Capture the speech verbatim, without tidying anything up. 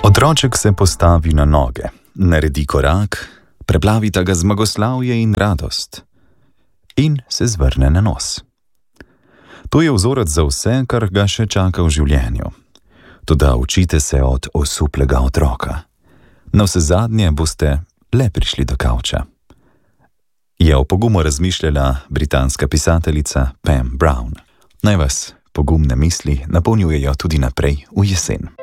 Otroček se postavi na noge, naredi korak, preplavita ga zmagoslavje in radost in se zvrne na nos. To je vzorec za vse, kar ga še čaka v življenju. Toda učite se od osuplega otroka. Navsezadnje boste le prišli do kavča. Je o pogumu razmišljala britanska pisateljica Pam Brown. Naj vas pogumne misli napolnjujejo tudi naprej v jesen.